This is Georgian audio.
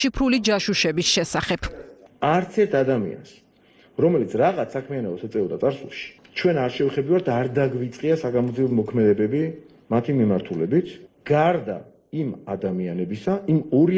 შიფრული ჯაშუშების შესახებ. არც ერთ ადამიანს, რომელიც რაღაც საქმიანობას ეწეოდა წარსულში, ჩვენ არ შევხებივართ, არ დაგვიწყია საგამოძიებო მოქმედებები მათი მიმართულებით, გარდა იმ ადამიანებისა, იმ 2